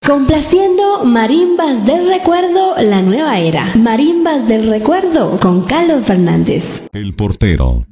Complaciendo Marimbas del Recuerdo, la nueva era. Marimbas del Recuerdo con Carlos Fernández. El portero.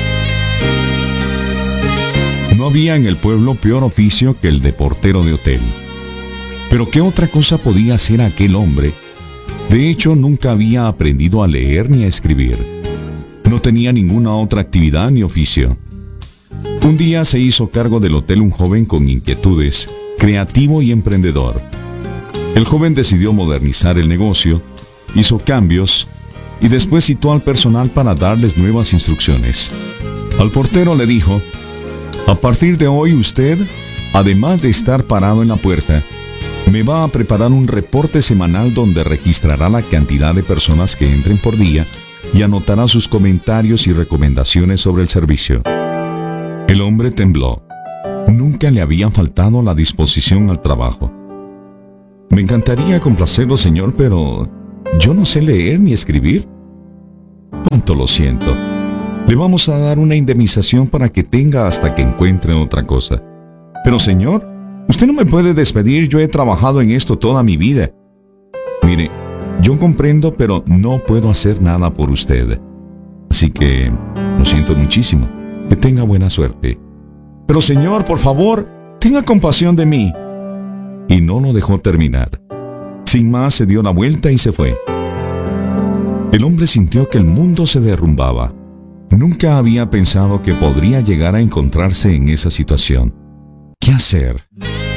No había en el pueblo peor oficio que el de portero de hotel. Pero ¿qué otra cosa podía hacer aquel hombre? De hecho, nunca había aprendido a leer ni a escribir. No tenía ninguna otra actividad ni oficio. Un día se hizo cargo del hotel un joven con inquietudes, creativo y emprendedor. El joven decidió modernizar el negocio, hizo cambios y después citó al personal para darles nuevas instrucciones. Al portero le dijo: a partir de hoy usted, además de estar parado en la puerta, me va a preparar un reporte semanal donde registrará la cantidad de personas que entren por día y anotará sus comentarios y recomendaciones sobre el servicio. El hombre tembló. Nunca le había faltado la disposición al trabajo. Me encantaría complacerlo, señor, pero yo no sé leer ni escribir. Cuánto lo siento. Le vamos a dar una indemnización para que tenga hasta que encuentre otra cosa. Pero, señor, usted no me puede despedir, yo he trabajado en esto toda mi vida. Mire, yo comprendo, pero no puedo hacer nada por usted. Así que, lo siento muchísimo. Que tenga buena suerte. Pero señor, por favor, tenga compasión de mí. Y no lo dejó terminar. Sin más, se dio la vuelta y se fue. El hombre sintió que el mundo se derrumbaba. Nunca había pensado que podría llegar a encontrarse en esa situación. ¿Qué hacer?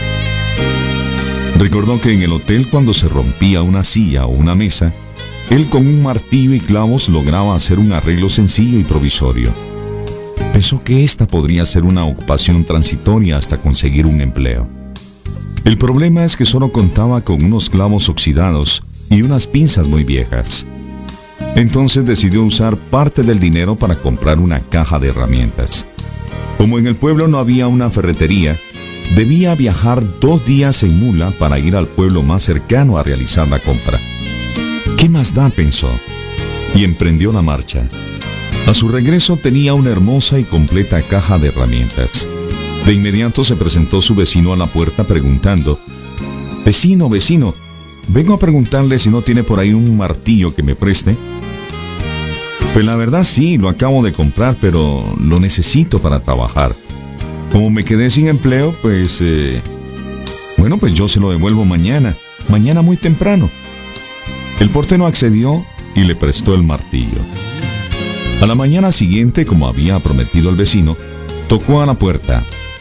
Recordó que en el hotel, cuando se rompía una silla o una mesa, él con un martillo y clavos lograba hacer un arreglo sencillo y provisorio. Pensó que esta podría ser una ocupación transitoria hasta conseguir un empleo. El problema es que solo contaba con unos clavos oxidados y unas pinzas muy viejas. Entonces decidió usar parte del dinero para comprar una caja de herramientas. Como en el pueblo no había una ferretería, debía viajar 2 días en mula para ir al pueblo más cercano a realizar la compra. ¿Qué más da?, pensó, y emprendió la marcha. A su regreso tenía una hermosa y completa caja de herramientas. De inmediato se presentó su vecino a la puerta preguntando: «Vecino, vecino, vengo a preguntarle si no tiene por ahí un martillo que me preste». «Pues la verdad sí, lo acabo de comprar, pero lo necesito para trabajar. Como me quedé sin empleo, pues yo se lo devuelvo mañana muy temprano». El portero accedió y le prestó el martillo. A la mañana siguiente, como había prometido el vecino, tocó a la puerta.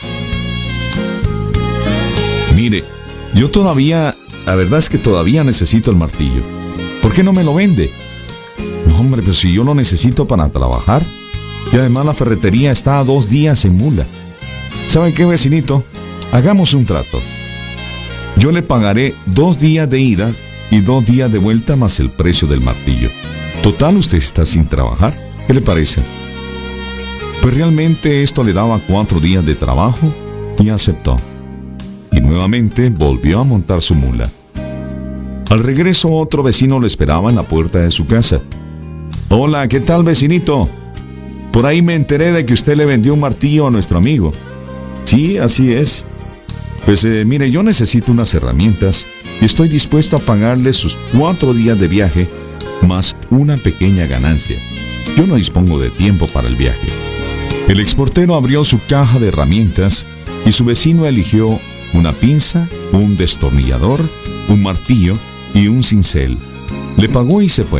«Mire, la verdad es que todavía necesito el martillo. ¿Por qué no me lo vende?» «No, hombre, pues si yo lo necesito para trabajar. Y además la ferretería está a 2 días en mula. ¿Sabe qué, vecinito? Hagamos un trato. Yo le pagaré 2 días de ida y 2 días de vuelta más el precio del martillo. Total, usted está sin trabajar. ¿Qué le parece?». Pues realmente esto le daba 4 días de trabajo y aceptó. Y nuevamente volvió a montar su mula. Al regreso, otro vecino lo esperaba en la puerta de su casa. «Hola, ¿qué tal, vecinito? Por ahí me enteré de que usted le vendió un martillo a nuestro amigo». «Sí, así es. Pues mire, yo necesito unas herramientas y estoy dispuesto a pagarle sus 4 días de viaje más una pequeña ganancia. Yo no dispongo de tiempo para el viaje». El exportero abrió su caja de herramientas y su vecino eligió una pinza, un destornillador, un martillo y un cincel. Le pagó y se fue.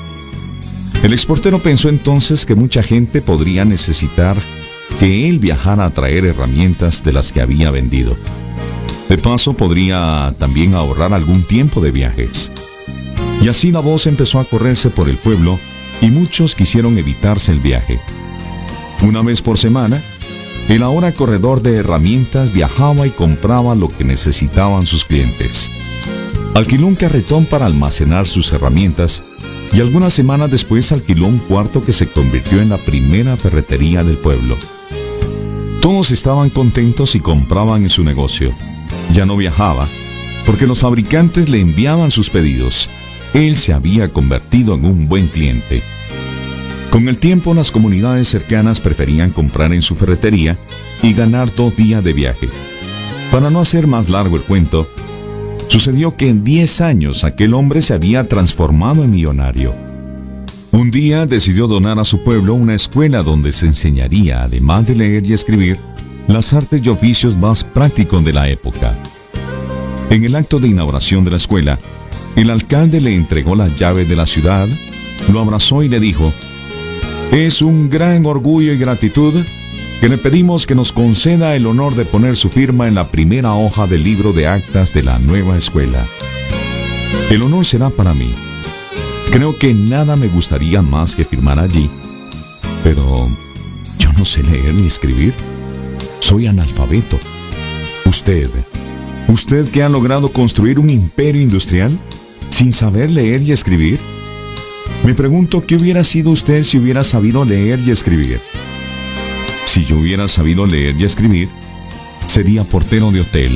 El exportero pensó entonces que mucha gente podría necesitar que él viajara a traer herramientas de las que había vendido. De paso, podría también ahorrar algún tiempo de viajes. Y así la voz empezó a correrse por el pueblo y muchos quisieron evitarse el viaje. Una vez por semana, el ahora corredor de herramientas viajaba y compraba lo que necesitaban sus clientes. Alquiló un carretón para almacenar sus herramientas y algunas semanas después alquiló un cuarto que se convirtió en la primera ferretería del pueblo. Todos estaban contentos y compraban en su negocio. Ya no viajaba, porque los fabricantes le enviaban sus pedidos. Él se había convertido en un buen cliente. Con el tiempo, las comunidades cercanas preferían comprar en su ferretería y ganar 2 días de viaje. Para no hacer más largo el cuento, Sucedió que en 10 años aquel hombre se había transformado en millonario. Un día decidió donar a su pueblo una escuela donde se enseñaría, además de leer y escribir, las artes y oficios más prácticos de la época. En el acto de inauguración de la escuela, el alcalde le entregó las llaves de la ciudad, lo abrazó y le dijo: «Es un gran orgullo y gratitud que le pedimos que nos conceda el honor de poner su firma en la primera hoja del libro de actas de la nueva escuela. El honor será para mí. Creo que nada me gustaría más que firmar allí, pero yo no sé leer ni escribir. Soy analfabeto. Usted que ha logrado construir un imperio industrial sin saber leer y escribir. Me pregunto qué hubiera sido usted si hubiera sabido leer y escribir. Si yo hubiera sabido leer y escribir, sería portero de hotel».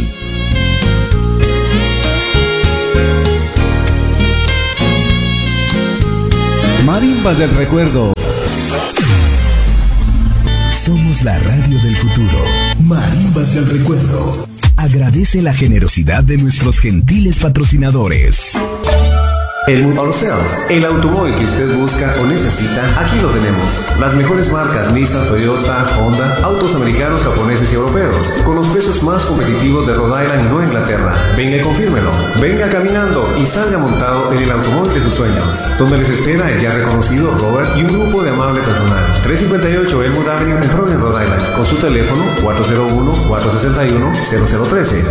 Marimbas del recuerdo. Somos la radio del futuro. Marimbas del recuerdo. Agradece la generosidad de nuestros gentiles patrocinadores. Elmwood Auto Sales, el automóvil que usted busca o necesita, aquí lo tenemos. Las mejores marcas Nissan, Toyota, Honda, autos americanos, japoneses y europeos, con los precios más competitivos de Rhode Island y Nueva Inglaterra. Venga y confírmelo. Venga caminando y salga montado en el automóvil de sus sueños, donde les espera el ya reconocido Robert y un grupo de amable personal. 358 Elmwood Avenue en Providence, Rhode Island, con su teléfono 401-461-0013,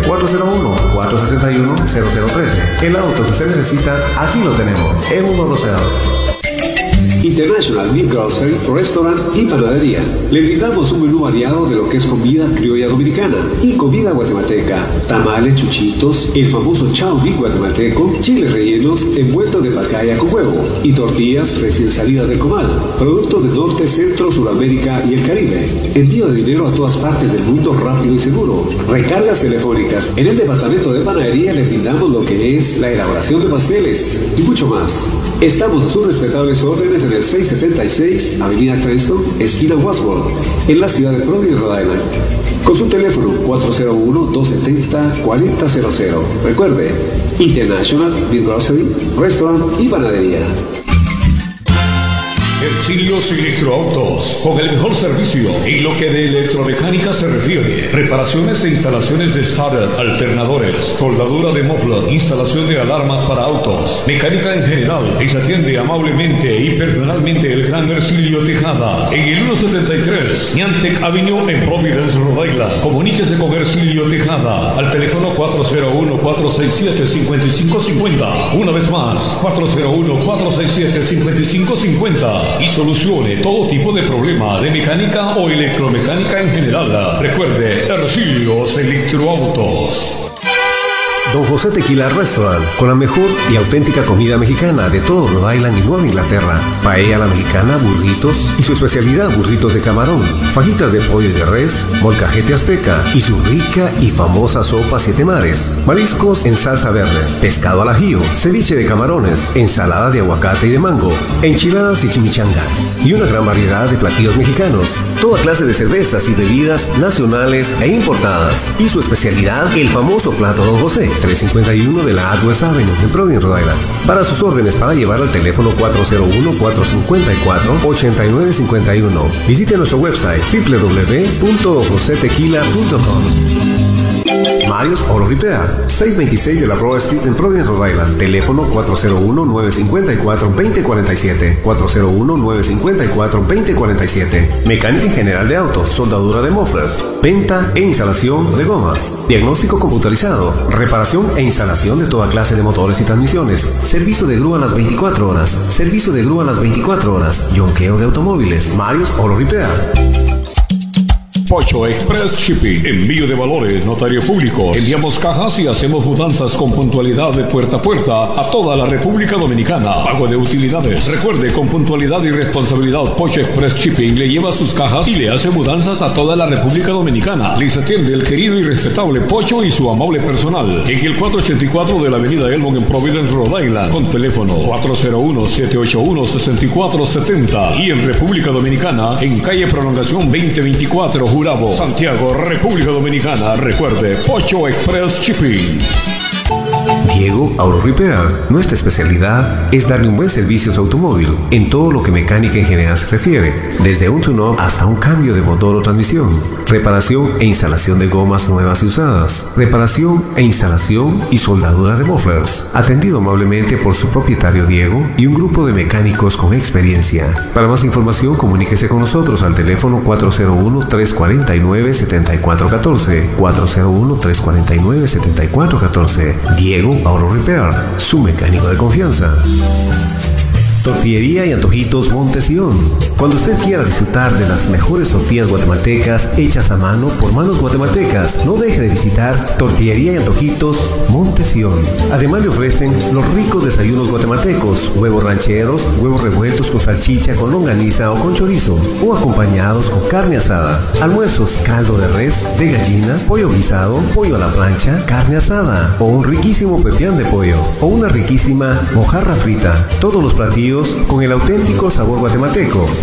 401-461-0013. El auto que usted necesita, aquí lo tenemos. Elmwood Auto Sales. International Meat Grocery, Restaurant y Panadería. Le brindamos un menú variado de lo que es comida criolla dominicana y comida guatemalteca. Tamales, chuchitos, el famoso chao big guatemalteco, chiles rellenos, envueltos de pacaya con huevo y tortillas recién salidas del comal. Productos del norte, centro, Sudamérica y el Caribe. Envío de dinero a todas partes del mundo rápido y seguro. Recargas telefónicas. En el departamento de panadería le brindamos lo que es la elaboración de pasteles y mucho más. Estamos a sus respetables órdenes en el 676 Avenida Cranston, esquina Wasworth, en la ciudad de Providence, Rhode Island, con su teléfono 401-270-4000. Recuerde, International Meat Grocery, Restaurant y Panadería. Hercilios Electroautos, con el mejor servicio en lo que de electromecánica se refiere. Reparaciones e instalaciones de starter, alternadores, soldadura de muffler, instalación de alarmas para autos, mecánica en general. Y se atiende amablemente y personalmente el gran Hercilio Tejada en el 173 Niantec Avenue en Providence, Rhode Island. Comuníquese con Hercilio Tejada al teléfono 401-467-5550. Una vez más, 401-467-5550. Y solucione todo tipo de problema de mecánica o electromecánica en general. Recuerde, Hercilios Electroautos. Don José Tequila Restaurant, con la mejor y auténtica comida mexicana de todo Rhode Island y Nueva Inglaterra. Paella a la mexicana, burritos y su especialidad, burritos de camarón, fajitas de pollo y de res, molcajete azteca y su rica y famosa sopa siete mares, mariscos en salsa verde, pescado al ajillo, ceviche de camarones, ensalada de aguacate y de mango, enchiladas y chimichangas y una gran variedad de platillos mexicanos, toda clase de cervezas y bebidas nacionales e importadas y su especialidad, el famoso plato Don José, 351 de la Atwest Avenue en Providence, Rhode Island. Para sus órdenes, para llevar al teléfono 401-454-8951. Visite nuestro website www.donjosetequila.com. Marios Auto Repair, 626 de la Broad Street en Providence, Rhode Island. Teléfono 401-954-2047. 401-954-2047. Mecánica en general de autos, soldadura de mufflers, venta e instalación de gomas, diagnóstico computarizado, reparación e instalación de toda clase de motores y transmisiones, servicio de grúa a las 24 horas, servicio de grúa a las 24 horas, yonqueo de automóviles. Marios Auto Repair. Pocho Express Shipping, envío de valores, notario público. Enviamos cajas y hacemos mudanzas con puntualidad de puerta a puerta a toda la República Dominicana. Pago de utilidades. Recuerde, con puntualidad y responsabilidad, Pocho Express Shipping le lleva sus cajas y le hace mudanzas a toda la República Dominicana. Les atiende el querido y respetable Pocho y su amable personal en el 484 de la avenida Elmwood en Providence, Rhode Island, con teléfono 401-781-6470 y en República Dominicana en calle Prolongación 2024 Gurabo, Santiago, República Dominicana. Recuerde, Pocho Express Shipping. Diego Auto Repair. Nuestra especialidad es darle un buen servicio a su automóvil en todo lo que mecánica en general se refiere, desde un tune-up hasta un cambio de motor o transmisión, reparación e instalación de gomas nuevas y usadas, reparación e instalación y soldadura de mufflers, atendido amablemente por su propietario Diego y un grupo de mecánicos con experiencia. Para más información, comuníquese con nosotros al teléfono 401-349-7414, 401-349-7414. Diego Auto Repair, su mecánico de confianza. Tortillería y Antojitos Montesión. Cuando usted quiera disfrutar de las mejores tortillas guatemaltecas hechas a mano por manos guatemaltecas, no deje de visitar Tortillería y Antojitos Montesión. Además le ofrecen los ricos desayunos guatemaltecos, huevos rancheros, huevos revueltos con salchicha, con longaniza o con chorizo, o acompañados con carne asada, almuerzos, caldo de res, de gallina, pollo guisado, pollo a la plancha, carne asada, o un riquísimo pepián de pollo, o una riquísima mojarra frita. Todos los platillos con el auténtico sabor guatemalteco.